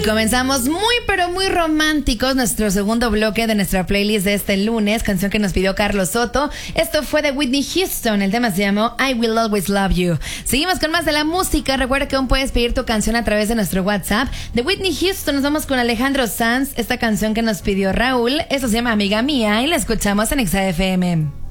comenzamos muy pero muy románticos nuestro segundo bloque de nuestra playlist de este lunes, canción que nos pidió Carlos Soto. Esto fue de Whitney Houston, el tema se llamó I Will Always Love You. Seguimos con más de la música. Recuerda que aún puedes pedir tu canción a través de nuestro WhatsApp. De Whitney Houston nos vamos con Alejandro Sanz, esta canción que nos pidió Raúl. Eso se llama Amiga Mía y la escuchamos en Exa FM.